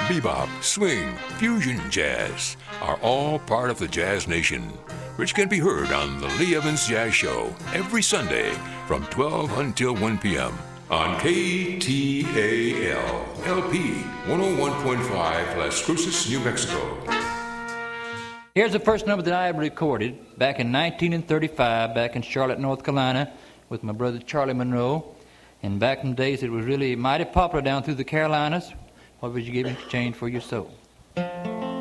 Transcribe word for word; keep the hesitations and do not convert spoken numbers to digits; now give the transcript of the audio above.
bebop, swing, fusion jazz are all part of the Jazz Nation, which can be heard on the Lee Evans Jazz Show every Sunday from twelve until one p.m. on K T A L, L P one oh one point five Las Cruces, New Mexico. Here's the first number that I ever recorded back in nineteen thirty-five, back in Charlotte, North Carolina, with my brother Charlie Monroe. And back in the days, it was really mighty popular down through the Carolinas. What would you give in exchange for your soul?